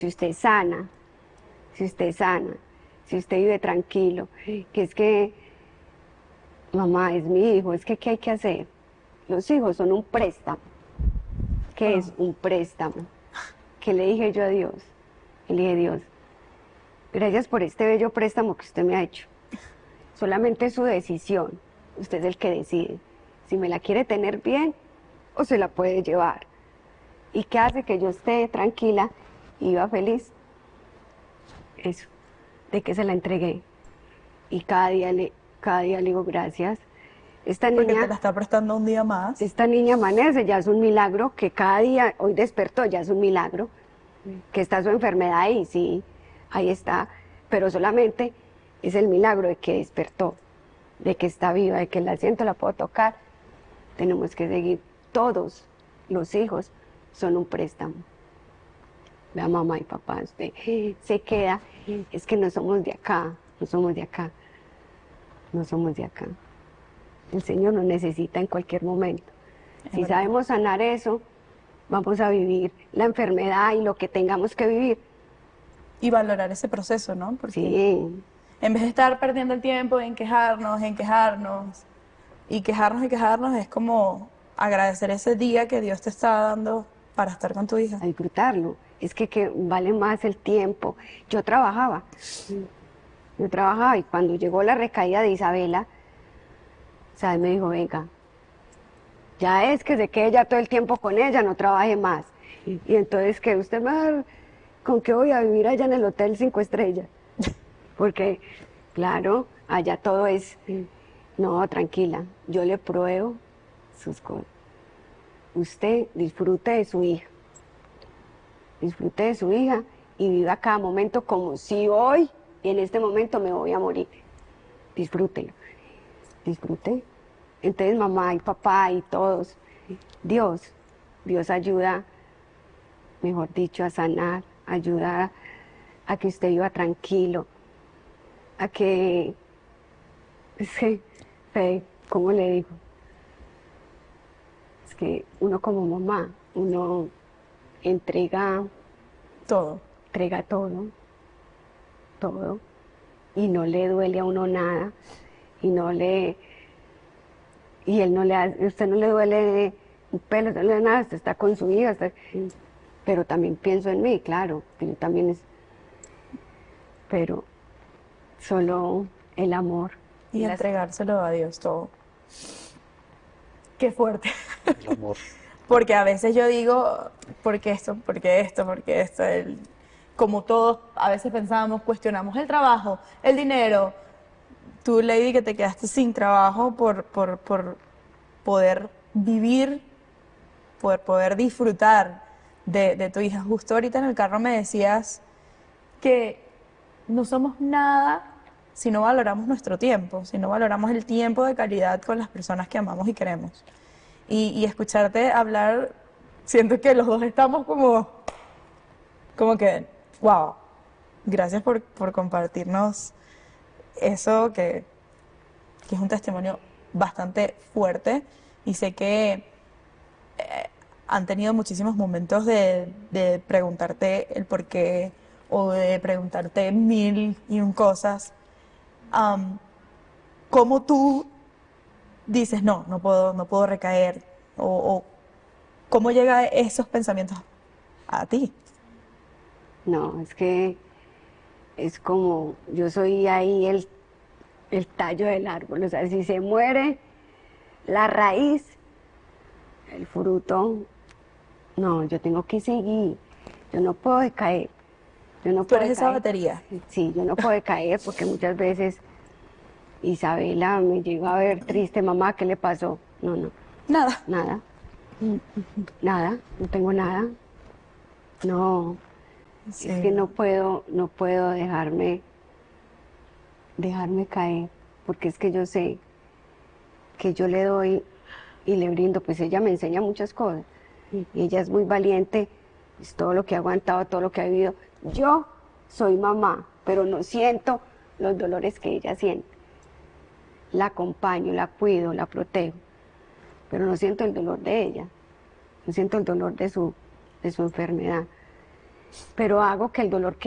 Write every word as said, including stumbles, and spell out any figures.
Si usted sana, si usted sana, si usted vive tranquilo, que es que, mamá, es mi hijo, es que ¿qué hay que hacer? Los hijos son un préstamo. ¿Qué es un préstamo? ¿Qué le dije yo a Dios? Y le dije, Dios, gracias por este bello préstamo que usted me ha hecho. Solamente es su decisión. Usted es el que decide si me la quiere tener bien o se la puede llevar. ¿Y qué hace que yo esté tranquila y viva feliz? Eso, de que se la entregué. Y cada día le, cada día le digo gracias. Esta Porque te niña, la está prestando un día más. esta niña amanece, ya es un milagro, que cada día, hoy despertó, ya es un milagro. Que está su enfermedad ahí, sí, ahí está, pero solamente es el milagro de que despertó, de que está viva, de que la siento, la puedo tocar. Tenemos que seguir, todos los hijos son un préstamo. Vea, mamá y papá, usted se queda, es que no somos de acá, no somos de acá, no somos de acá. El Señor nos necesita en cualquier momento. Es Si verdad. sabemos sanar eso, vamos a vivir la enfermedad y lo que tengamos que vivir. Y valorar ese proceso, ¿no? Porque Sí, en vez de estar perdiendo el tiempo en quejarnos, en quejarnos, y quejarnos y quejarnos, es como agradecer ese día que Dios te está dando para estar con tu hija. a disfrutarlo. Es que, que vale más el tiempo. Yo trabajaba, yo trabajaba y cuando llegó la recaída de Isabela, ¿sabes? Me dijo, venga, ya es que se quede ya todo el tiempo con ella, no trabaje más. Y, y entonces, ¿qué? ¿Usted me va a- con qué voy a vivir allá en el hotel cinco estrellas? Porque, claro, allá todo es, no, tranquila, yo le pruebo sus cosas. Usted disfrute de su hija, disfrute de su hija y viva cada momento como si hoy y en este momento me voy a morir. Disfrútelo, disfrute. Entonces mamá y papá y todos, Dios, Dios ayuda, mejor dicho, a sanar, ayuda a que usted viva tranquilo, a que, es que, Fe, ¿cómo le digo? Es que uno como mamá, uno entrega, Todo. entrega todo, todo, y no le duele a uno nada, y no le, y él no le hace, usted no le duele un pelo, usted no le duele nada, usted está con su hija, está- pero también pienso en mí, claro, que yo también es, pero solo el amor. Y las- entregárselo a Dios todo. Qué fuerte. El amor. Porque a veces yo digo, ¿por qué esto? ¿Por qué esto? ¿Por qué esto? El- como todos a veces pensamos, cuestionamos el trabajo, el dinero. Tú, Lady, que te quedaste sin trabajo por, por, por poder vivir, por poder disfrutar de, de tu hija. Justo ahorita en el carro me decías que no somos nada si no valoramos nuestro tiempo, si no valoramos el tiempo de calidad con las personas que amamos y queremos. Y, y escucharte hablar, siento que los dos estamos como, como que, wow, gracias por, por compartirnos eso que, que es un testimonio bastante fuerte y sé que eh, han tenido muchísimos momentos de, de preguntarte el por qué o de preguntarte mil y un cosas. Am, ¿cómo tú dices, no, no puedo, no puedo recaer? O, o ¿cómo llegan esos pensamientos a ti? No, es que es como, yo soy ahí el, el tallo del árbol, o sea, si se muere la raíz, el fruto, no, yo tengo que seguir, yo no puedo decaer, yo no Tú puedo eres esa decaer, batería. sí, yo no puedo decaer porque muchas veces Isabela me llegó a ver triste, mamá, ¿qué le pasó? No, no, Nada. nada, nada, no tengo nada, no, Sí. es que no puedo, no puedo dejarme, dejarme caer, porque es que yo sé que yo le doy y le brindo, pues ella me enseña muchas cosas, y ella es muy valiente, es todo lo que ha aguantado, todo lo que ha vivido. Yo soy mamá, pero no siento los dolores que ella siente. La acompaño, la cuido, la protejo, pero no siento el dolor de ella, no siento el dolor de su, de su enfermedad. pero hago que el dolor